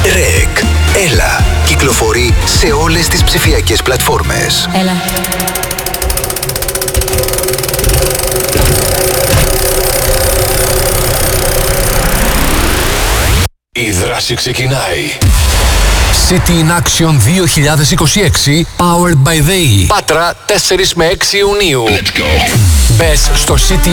REC. Έλα. Κυκλοφορεί σε όλες τις ψηφιακές πλατφόρμες. Έλα. Η δράση ξεκινάει. City in Action 2026 Powered by They. Πάτρα 4 με 6 Ιουνίου. Μπες στο City